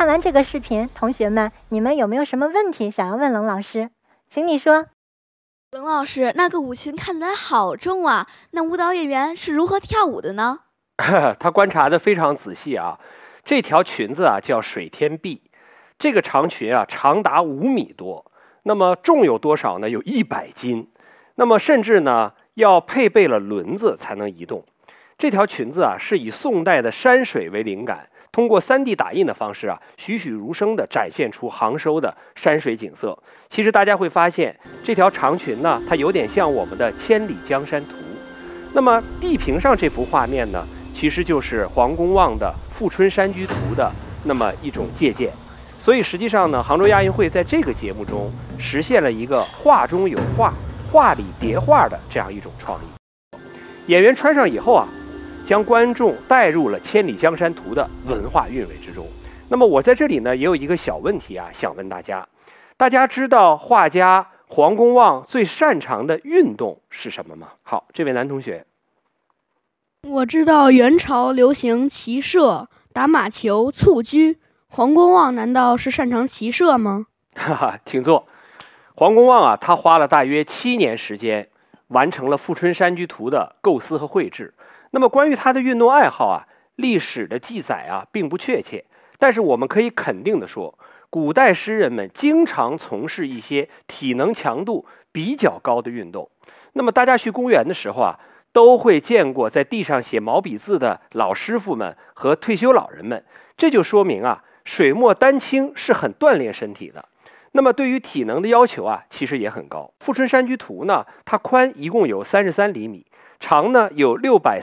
看完这个视频，同学们，你们有没有什么问题想要问冷老师？请你说。 冷老师，那个舞裙看起来好重啊，那舞蹈演员是如何跳舞的呢？ 他观察的非常仔细啊。这条裙子啊叫水天碧，这个长裙啊长达5米多，那么重有多少呢？有100斤，那么甚至呢要配备了轮子才能移动。这条裙子啊是以宋代的山水为灵感，通过3D 打印的方式啊，栩栩如生地展现出杭州的山水景色。其实大家会发现，这条长裙呢，它有点像我们的《千里江山图》。那么地平上这幅画面呢，其实就是黄公望的《富春山居图》的那么一种借鉴。所以实际上呢，杭州亚运会在这个节目中实现了一个画中有画、画里叠画的这样一种创意。演员穿上以后啊，将观众带入了《千里江山图》的文化韵味之中。那么我在这里呢，也有一个小问题啊，想问大家：大家知道画家黄公望最擅长的运动是什么吗？好，这位男同学。 我知道元朝流行骑射、打马球、蹴鞠。黄公望难道是擅长骑射吗？ 哈哈，请坐。黄公望啊，他花了大约7年时间，完成了《富春山居图》的构思和绘制。那么关于他的运动爱好啊，历史的记载啊并不确切，但是我们可以肯定的说，古代诗人们经常从事一些体能强度比较高的运动。那么大家去公园的时候啊，都会见过在地上写毛笔字的老师傅们和退休老人们，这就说明啊，水墨丹青是很锻炼身体的。那么对于体能的要求啊，其实也很高。《富春山居图》呢，它宽一共有33厘米，长呢有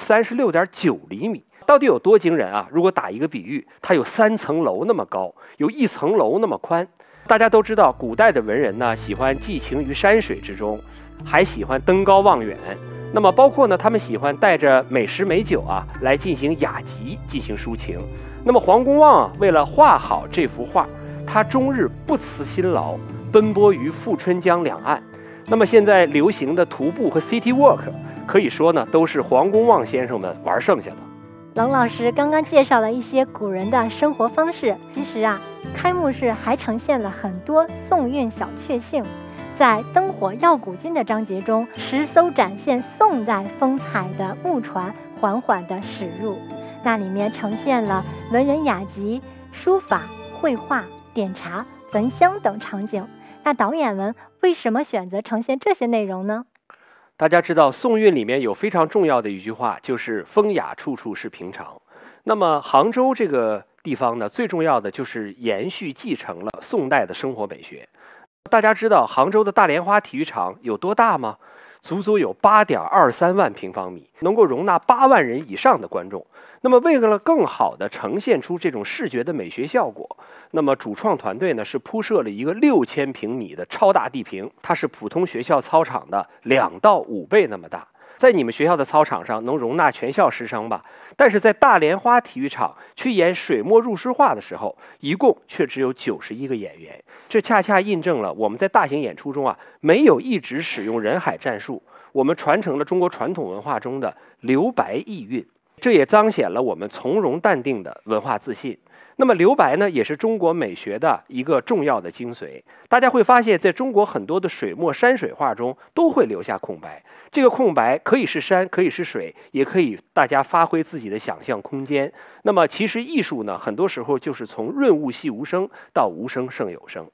636.9厘米。到底有多惊人啊？如果打一个比喻，它有3层楼那么高，有1层楼那么宽。大家都知道，古代的文人呢，喜欢寄情于山水之中，还喜欢登高望远。那么包括呢，他们喜欢带着美食美酒啊，来进行雅集，进行抒情。那么黄公望啊，为了画好这幅画，他终日不辞辛劳，奔波于富春江两岸。那么现在流行的徒步和 City Walk， 可以说呢，都是黄公望先生们玩剩下的。 冷老师刚刚介绍了一些古人的生活方式，其实啊，开幕式还呈现了很多宋韵小确幸。在灯火耀古今的章节中，10艘展现宋代风采的木船缓缓地驶入，那里面呈现了文人雅集、书法、绘画、点茶、焚香等场景。那导演们为什么选择呈现这些内容呢？ 大家知道宋韵里面有非常重要的一句话，就是风雅处处是平常。那么杭州这个地方呢，最重要的就是延续继承了宋代的生活美学。大家知道杭州的大莲花体育场有多大吗？足足有8.23万平方米，能够容纳8万人以上的观众。那么为了更好地呈现出这种视觉的美学效果，那么主创团队呢是铺设了一个6000平米的超大地屏，它是普通学校操场的2到5倍那么大。在你们学校的操场上能容纳全校师生吧，但是在大莲花体育场去演水墨入诗画的时候，一共却只有91个演员。这恰恰印证了我们在大型演出中啊，没有一直使用人海战术，我们传承了中国传统文化中的留白意蕴，这也彰显了我们从容淡定的文化自信。那么留白呢，也是中国美学的一个重要的精髓。大家会发现，在中国很多的水墨山水画中都会留下空白，这个空白可以是山，可以是水，也可以大家发挥自己的想象空间。那么其实艺术呢，很多时候就是从润物细无声到无声胜有声。